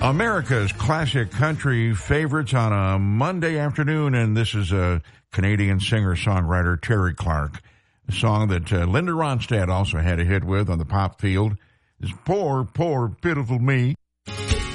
America's classic country favorites on a Monday afternoon, and this is a Canadian singer-songwriter, Terry Clark. A song that Linda Ronstadt also had a hit with on the pop field is Poor, Poor, Pitiful Me.